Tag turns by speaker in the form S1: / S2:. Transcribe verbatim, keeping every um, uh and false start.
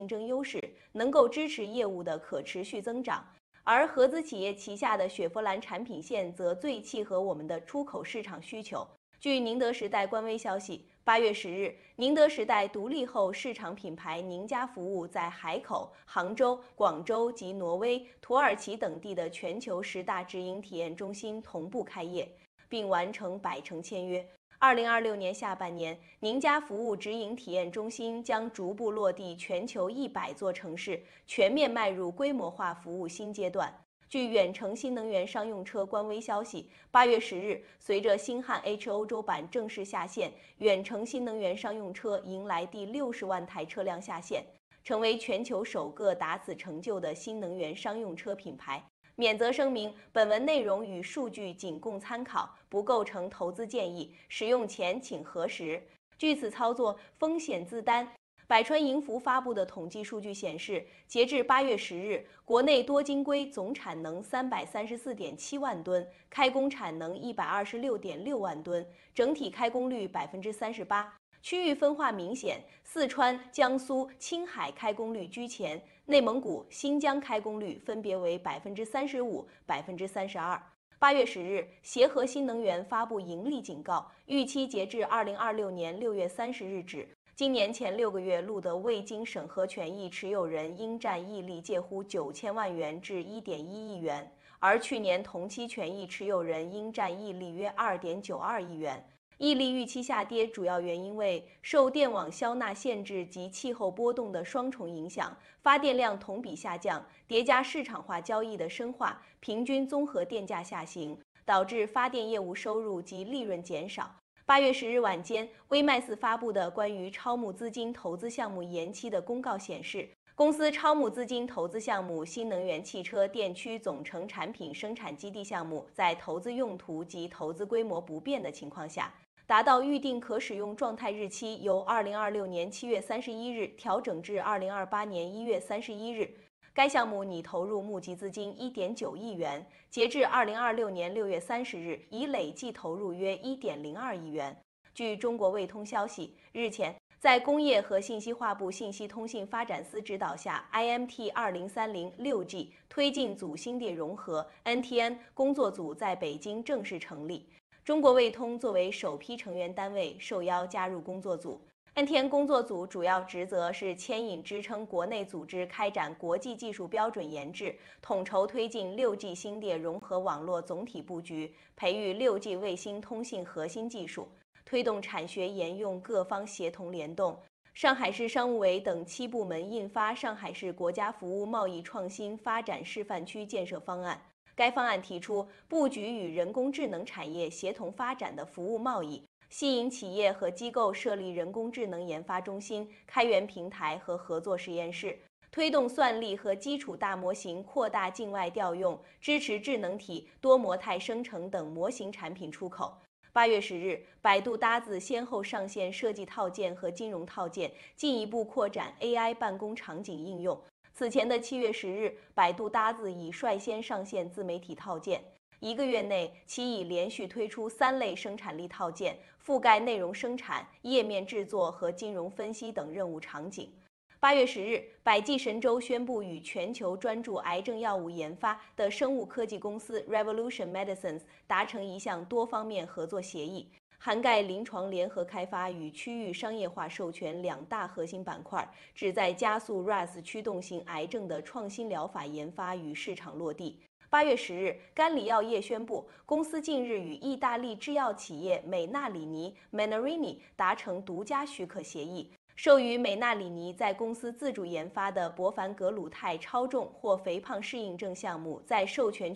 S1: 竞争优势，能够支持业务的可持续增长。而合资企业旗下的雪佛兰产品线则最契合我们的出口市场需求。据宁德时代官微消息，八月十日，宁德时代独立后市场品牌宁家服务在海口、杭州、广州及挪威、土耳其等地的全球十大直营体验中心同步开业，并完成百城签约。二零二六年下半年，宁家服务直营体验中心将逐步落地全球一百座城市，全面迈入规模化服务新阶段。据远程新能源商用车官微消息，八月十日，随着星汉 H 欧洲版正式下线，远程新能源商用车迎来第六十万台车辆下线，成为全球首个达此成就的新能源商用车品牌。免责声明：本文内容与数据仅供参考，不构成投资建议，使用前请核实。据此操作风险自担。百川银服发布的统计数据显示，截至八月十日，国内多晶硅总产能三百三十四点七万吨，开工产能一百二十六点六万吨，整体开工率百分之三十八。区域分化明显，四川、江苏、青海开工率居前，内蒙古、新疆开工率分别为百分之三十五、百分之三十二。八月十日，协和新能源发布盈利警告，预期截至二零二六年六月三十日止。今年前六个月录得未经审核权益持有人应占溢利介乎九千万元至一点一亿元，而去年同期权益持有人应占溢利约二点九二亿元。溢利预期下跌主要原因为受电网消纳限制及气候波动的双重影响，发电量同比下降，叠加市场化交易的深化，平均综合电价下行，导致发电业务收入及利润减少。八月十日晚间，微麦斯发布的关于超募资金投资项目延期的公告显示，公司超募资金投资项目新能源汽车电驱总成产品生产基地项目在投资用途及投资规模不变的情况下，达到预定可使用状态日期由二零二六年七月三十一日调整至二零二八年一月三十一日。该项目拟投入募集资金一点九亿元，截至二零二六年六月三十日，已累计投入约一点零二亿元。据中国卫通消息，日前，在工业和信息化部信息通信发展司指导下 ，I M T 二零三零 六 G 推进组芯片融合 N T N 工作组在北京正式成立。中国卫通作为首批成员单位，受邀加入工作组。N T N 工作组主要职责是牵引支撑国内组织开展国际技术标准研制，统筹推进 六 G 星电融合网络总体布局，培育 六 G 卫星通信核心技术，推动产学研用各方协同联动。上海市商务委等七部门印发《上海市国家服务贸易创新发展示范区建设方案》，该方案提出布局与人工智能产业协同发展的服务贸易，吸引企业和机构设立人工智能研发中心、开源平台和合作实验室，推动算力和基础大模型扩大境外调用，支持智能体、多模态生成等模型产品出口。八月十日，百度搭子先后上线设计套件和金融套件，进一步扩展 A I 办公场景应用。此前的七月十日，百度搭子已率先上线自媒体套件。一个月内，其已连续推出三类生产力套件，覆盖内容生产、页面制作和金融分析等任务场景。八月十日，百济神州宣布与全球专注癌症药物研发的生物科技公司 Revolution Medicines 达成一项多方面合作协议，涵盖临床联合开发与区域商业化授权两大核心板块，旨在加速 R A S 驱动型癌症的创新疗法研发与市场落地。八月十日，甘李药业宣布，公司近日与意大利制药企业美纳里尼 （Menarini） 达成独家许可协议，授予美纳里尼在公司自主研发的博凡格鲁肽超重或肥胖适应症项目在授权